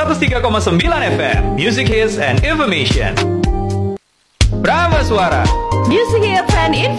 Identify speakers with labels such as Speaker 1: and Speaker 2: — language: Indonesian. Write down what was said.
Speaker 1: 103,9 FM Music Hits and Information. Brahma Suara
Speaker 2: Music Hits and Information.